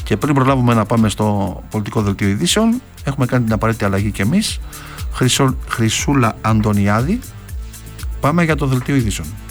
Και πριν προλάβουμε να πάμε στο πολιτικό δελτίο ειδήσεων, έχουμε κάνει την απαραίτητη αλλαγή κι εμείς. Χρυσούλα Αντωνιάδη, πάμε για το δελτίο ειδήσεων.